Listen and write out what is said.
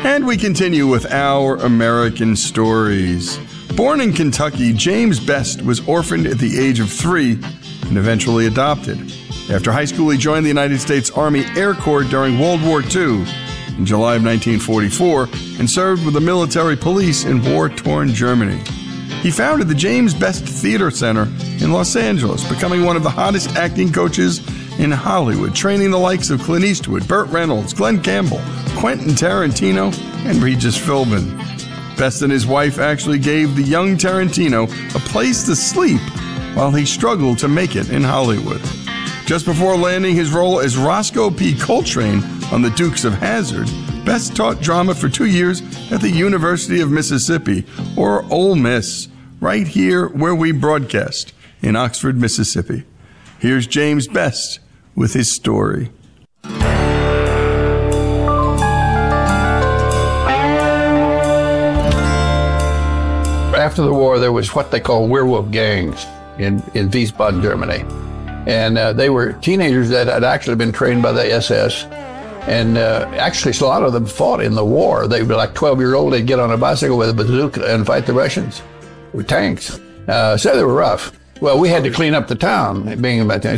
And we continue with our American stories. Born in Kentucky, James Best was orphaned at the age of 3 and eventually adopted. After high school, he joined the United States Army Air Corps during World War II in July of 1944 and served with the military police in war-torn Germany. He founded the James Best Theater Center in Los Angeles, becoming one of the hottest acting coaches in Hollywood, training the likes of Clint Eastwood, Burt Reynolds, Glenn Campbell, Quentin Tarantino, and Regis Philbin. Best and his wife actually gave the young Tarantino a place to sleep while he struggled to make it in Hollywood. Just before landing his role as Roscoe P. Coltrane on The Dukes of Hazzard, Best taught drama for 2 years at the University of Mississippi, or Ole Miss, right here where we broadcast in Oxford, Mississippi. Here's James Best with his story. After the war, there was what they call werewolf gangs in Wiesbaden, Germany. And they were teenagers that had actually been trained by the SS. And actually, a lot of them fought in the war. They were like 12-year-old. They'd get on a bicycle with a bazooka and fight the Russians with tanks. So they were rough. Well, we had to clean up the town, being about that.